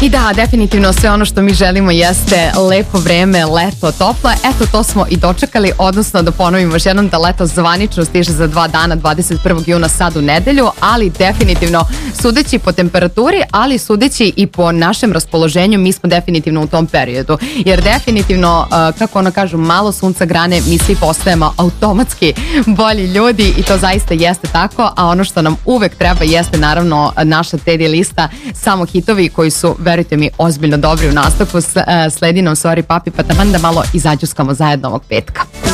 I da, definitivno sve ono što mi želimo jeste lepo vreme, leto, toplo. Eto, to smo i dočekali, odnosno da ponovimo još jednom da leto zvanično stiže za 2 dana, 21. juna sad u nedelju, ali definitivno sudeći po temperaturi, ali sudeći i po našem raspoloženju, mi smo definitivno u tom periodu. Jer definitivno, kako ono kažu, malo sunca grane, mi svi postajemo automatski bolji ljudi i to zaista jeste tako, a ono što nam uvek treba jeste naravno naša Teddy lista, samo hitovi koji su, verujte mi, ozbiljno dobri u nastavku. Sledi nam Sorry Papi, pa taman da malo izađuskamo zajedno ovog petka.